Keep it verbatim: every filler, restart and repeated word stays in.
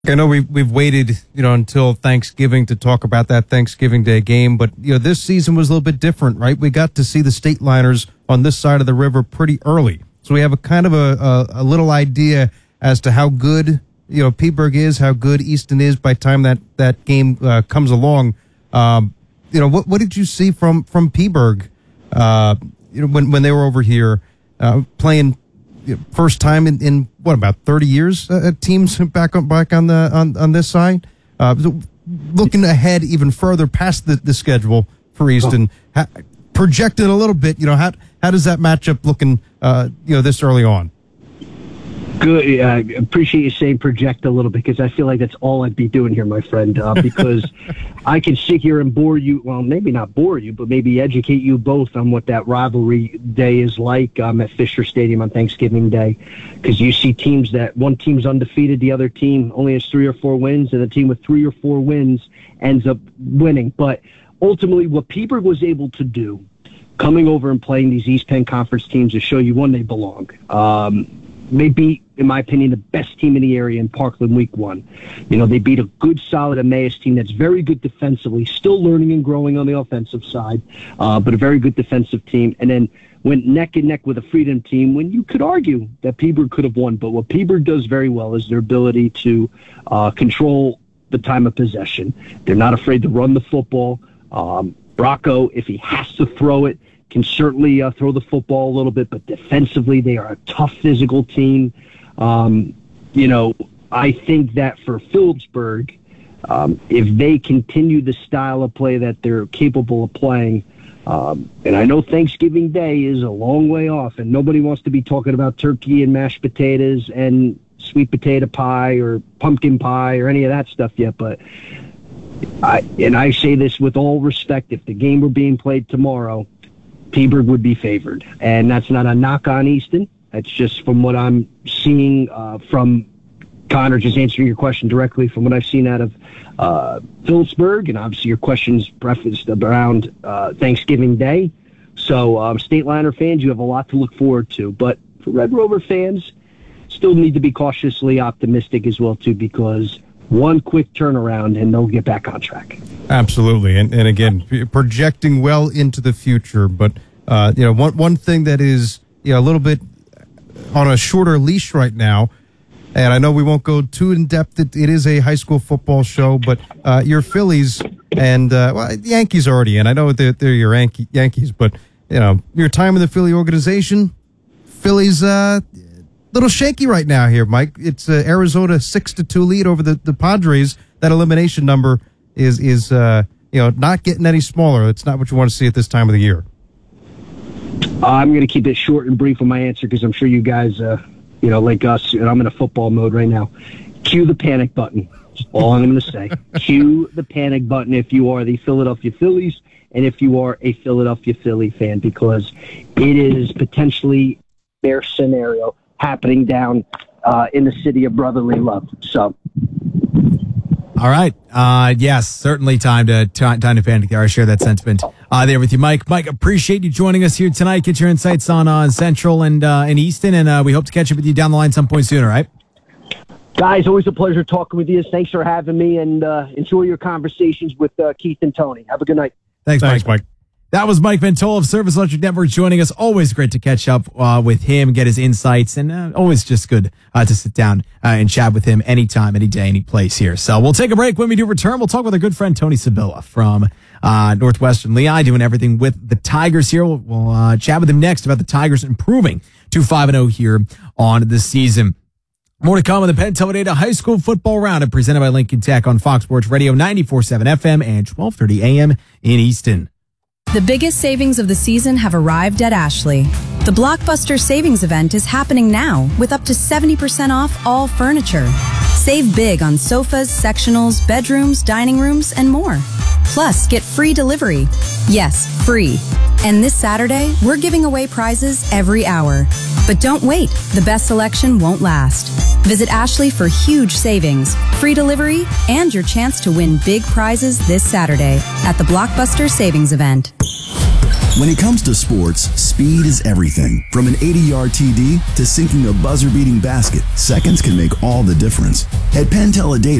I know we've, we've waited, you know, until Thanksgiving to talk about that Thanksgiving Day game, but, you know, this season was a little bit different, right? We got to see the State Liners on this side of the river pretty early. So we have a kind of a, a, a little idea as to how good, you know, Petersburg is, how good Easton is by the time that, that game uh, comes along. Um, you know, what what did you see from, from Petersburg, uh, you know, when, when they were over here uh, playing you know, first time in, in what about thirty years? Uh, teams back on back on the on, on this side. Uh, looking ahead even further past the, the schedule for Easton, oh. ha, projected a little bit. You know, how how does that matchup looking? Uh, you know, this early on. Good. I uh, appreciate you saying project a little bit because I feel like that's all I'd be doing here, my friend. Uh, because I can sit here and bore you. Well, maybe not bore you, but maybe educate you both on what that rivalry day is like um, at Fisher Stadium on Thanksgiving Day. Because you see teams that one team's undefeated, the other team only has three or four wins, and the team with three or four wins ends up winning. But ultimately, what Petersburg was able to do, coming over and playing these East Penn Conference teams, is show you one, they belong. Um, They beat, in my opinion, the best team in the area in Parkland week one. You know, they beat a good, solid Emmaus team that's very good defensively, still learning and growing on the offensive side, uh, but a very good defensive team. And then went neck and neck with a Freedom team when you could argue that Petersburg could have won. But what Petersburg does very well is their ability to uh, control the time of possession. They're not afraid to run the football. Um, Bracco, if he has to throw it, can certainly uh, throw the football a little bit, but defensively they are a tough physical team. Um, you know, I think that for Phillipsburg, um, if they continue the style of play that they're capable of playing, um, and I know Thanksgiving Day is a long way off, and nobody wants to be talking about turkey and mashed potatoes and sweet potato pie or pumpkin pie or any of that stuff yet, but I, and I say this with all respect, if the game were being played tomorrow, Petersburg would be favored, and that's not a knock on Easton. That's just from what I'm seeing uh, from Connor, just answering your question directly from what I've seen out of uh, Phillipsburg, and obviously your question's prefaced around uh, Thanksgiving Day. So um, State Liner fans, you have a lot to look forward to. But for Red Rover fans, still need to be cautiously optimistic as well, too, because one quick turnaround and they'll get back on track. Absolutely. And, and again, projecting well into the future. But, uh, you know, one, one thing that is, you know, a little bit on a shorter leash right now, and I know we won't go too in depth. It, it is a high school football show, but uh, your Phillies and, uh, well, the Yankees are already in. I know they're, they're your Yankee, Yankees, but, you know, your time in the Philly organization, Phillies, uh, little shaky right now here, Mike. It's uh, Arizona six to two lead over the, the Padres. That elimination number is is uh, you know not getting any smaller. It's not what you want to see at this time of the year. Uh, I'm going to keep it short and brief on my answer because I'm sure you guys, uh, you know, like us, and I'm in a football mode right now. Cue the panic button. That's all I'm going to say. Cue the panic button if you are the Philadelphia Phillies and if you are a Philadelphia Philly fan, because it is potentially their scenario happening down uh, in the city of brotherly love. So, all right, uh, yes, certainly time to time to panic there. I share that sentiment uh, there with you, Mike. Mike, appreciate you joining us here tonight. Get your insights on uh, Central and uh, and Easton, and uh, we hope to catch up with you down the line some point soon. All right, guys, always a pleasure talking with you. Thanks for having me, and uh, enjoy your conversations with uh, Keith and Tony. Have a good night. Thanks, Thanks Mike. Mike. That was Mike Ventola of Service Electric Network joining us. Always great to catch up uh, with him, get his insights, and uh, always just good uh, to sit down uh, and chat with him anytime, any day, any place here. So we'll take a break. When we do return, we'll talk with our good friend Tony Sabilla from uh, Northwestern Lehigh, doing everything with the Tigers here. We'll, we'll uh, chat with him next about the Tigers improving to five and oh here on the season. More to come on the Penn Television High School Football Roundup presented by Lincoln Tech on Fox Sports Radio ninety-four point seven F M and twelve thirty A M in Easton. The biggest savings of the season have arrived at Ashley. The Blockbuster Savings Event is happening now with up to seventy percent off all furniture. Save big on sofas, sectionals, bedrooms, dining rooms, and more. Plus, get free delivery. Yes, free. And this Saturday, we're giving away prizes every hour. But don't wait. The best selection won't last. Visit Ashley for huge savings, free delivery, and your chance to win big prizes this Saturday at the Blockbuster Savings Event. When it comes to sports, speed is everything. From an eighty-yard T D to sinking a buzzer-beating basket, seconds can make all the difference. At Penn Teledata,